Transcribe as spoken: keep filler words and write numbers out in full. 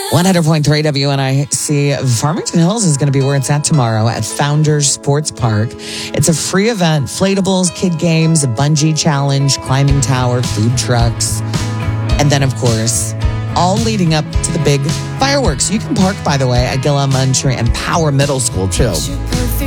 one hundred point three W N I C. Farmington Hills is going to be where it's at tomorrow at Founders Sports Park. It's a free event, inflatables, kid games, a bungee challenge, climbing tower, food trucks. And then, of course, all leading up to the big fireworks. You can park, by the way, at Gil Elementary and Power Middle School, too.